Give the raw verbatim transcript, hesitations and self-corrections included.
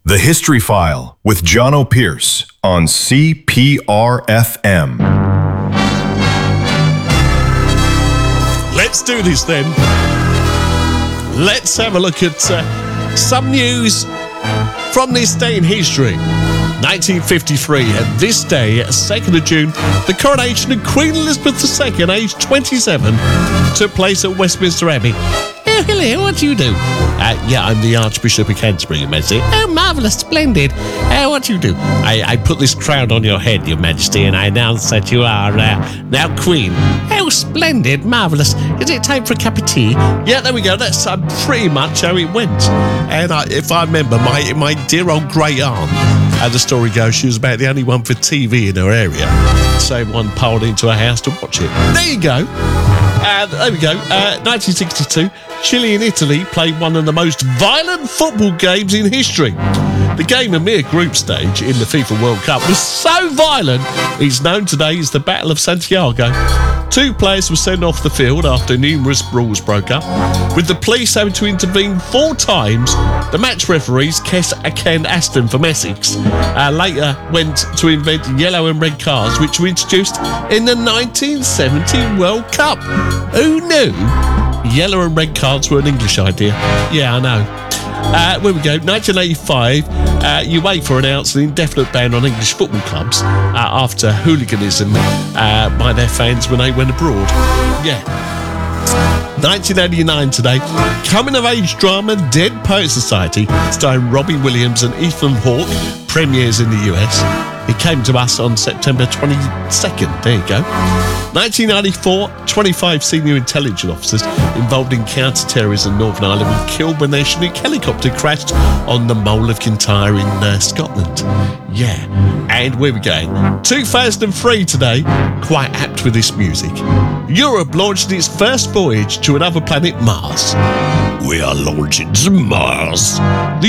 The History File with John O'Pearce on C P R F M. Let's do this then. Let's have a look at uh, some news from this day in history. nineteen fifty-three, at this day, second of June, the coronation of Queen Elizabeth the Second, aged twenty-seven, took place at Westminster Abbey. Oh, hello, what do you do? Uh, yeah, I'm the Archbishop of Canterbury, Your Majesty. Oh, marvellous, splendid. Uh, what do you do? I, I put this crown on your head, Your Majesty, and I announce that you are uh, now Queen. Oh, splendid, marvellous. Is it time for a cup of tea? Yeah, there we go. That's uh, pretty much how it went. And I, if I remember, my, my dear old great aunt, as the story goes, she was about the only one for T V in her area. So everyone piled into her house to watch it. There you go. Uh, there we go. Uh, nineteen sixty-two, Chile and Italy played one of the most violent football games in history. The game, a mere group stage in the FIFA World Cup, was so violent it's known today as the Battle of Santiago. Two players were sent off the field after numerous brawls broke up, with the police having to intervene four times. The match referees, Ken Aston from Essex, uh, later went to invent yellow and red cards, which were introduced in the nineteen seventy World Cup. Who knew yellow and red cards were an English idea? Yeah, I know. Uh, here we go. nineteen eighty-five, uh, UEFA announced an indefinite ban on English football clubs uh, after hooliganism uh, by their fans when they went abroad. Yeah. nineteen eighty-nine today, coming-of-age drama Dead Poet Society, starring Robbie Williams and Ethan Hawke, premieres in the U S. It came to us on September twenty-second. There you go. nineteen ninety-four, twenty-five senior intelligence officers involved in counter-terrorism in Northern Ireland were killed when their Chinook helicopter crashed on the Mole of Kintyre in uh, Scotland. Yeah. And where we going? two thousand three today, quite apt with this music. Europe launched its first voyage to another planet, Mars. We are launching to Mars. The